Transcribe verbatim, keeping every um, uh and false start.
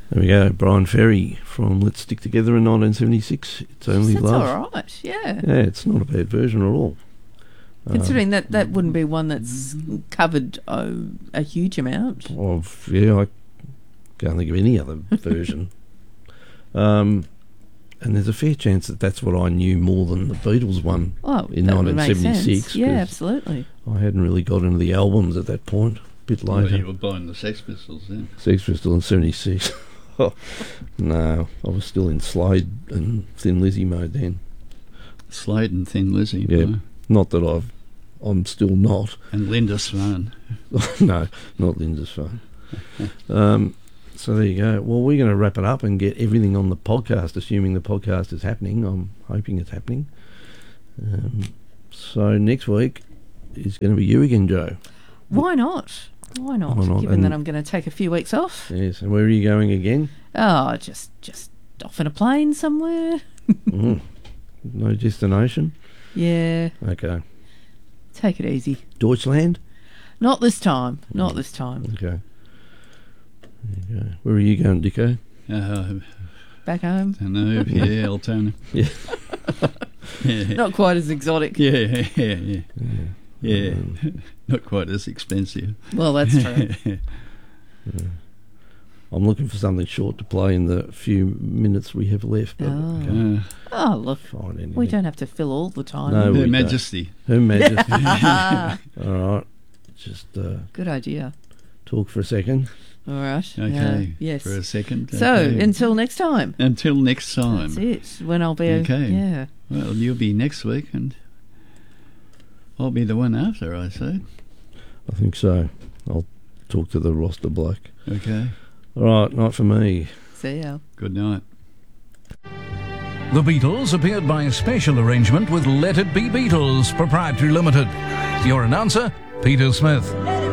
There we go, Brian Ferry from Let's Stick Together in nineteen seventy-six. It's Only That's Love. all right, yeah. Yeah, it's not a bad version at all. Considering um, that that wouldn't be one that's covered oh, a huge amount. Of, yeah, I can't think of any other version. Um, and there's a fair chance that that's what I knew more than the Beatles one Oh, in that would nineteen make seventy-six. sense. Yeah, absolutely. I hadn't really got into the albums at that point. A bit Well, later. you were buying the Sex Pistols then. Sex Pistols in seventy-six. No, I was still in Slade and Thin Lizzy mode then. Slade and Thin Lizzy. Yeah, No. not that I've, I'm still not. And Linda Swan. No, not Linda's phone. um, so there you go. Well, we're going to wrap it up and get everything on the podcast, assuming the podcast is happening. I'm hoping it's happening. Um, so next week is going to be you again, Joe. Why not? Why not? Why not? Given And- that I'm going to take a few weeks off. Yes, and where are you going again? Oh, just just off in a plane somewhere. Mm. No destination? Yeah, Okay. take it easy. Deutschland? Not this time. Not this time. Okay. There you go. Where are you going, Dicko? Uh, Back home. I know, yeah, Altona. Yeah. Yeah. Not quite as exotic. Yeah, yeah, yeah. Yeah, yeah. Um, Not quite as expensive. Well, that's true. yeah. I'm looking for something short to play in the few minutes we have left. But Oh. I can't Uh, Oh, look. find anything. We don't have to fill all the time. No. we Her don't. Majesty. Her Majesty. All right. Just uh, Good idea. talk for a second. All right. Okay. Uh, yes. For a second. So, okay. until next time. Until next time. That's it. When I'll be... Okay. Yeah. Well, you'll be next week and I'll be the one after, I said. I think so. I'll talk to the roster bloke. Okay. All right. Night for me. See ya. Good night. The Beatles appeared by special arrangement with Let It Be Beatles Proprietary Limited. Your announcer, Peter Smith.